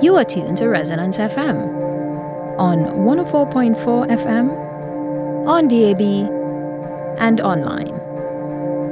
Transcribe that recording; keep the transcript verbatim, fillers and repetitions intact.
You are tuned to Resonance F M on one oh four point four F M, on D A B, and online.